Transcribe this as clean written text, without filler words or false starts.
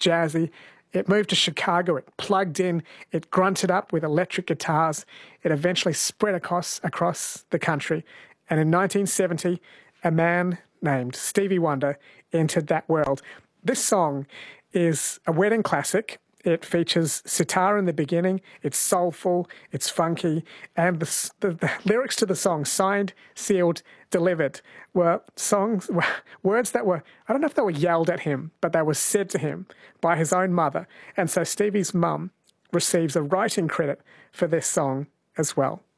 jazzy. It moved to Chicago, it plugged in, it grunted up with electric guitars. It eventually spread across the country. And in 1970, a man named Stevie Wonder entered that world. This song is a wedding classic. It features sitar in the beginning. It's soulful, it's funky, and the lyrics to the song, signed, sealed, delivered, were words that were, I don't know if they were yelled at him, but they were said to him by his own mother. And so Stevie's mum receives a writing credit for this song as well.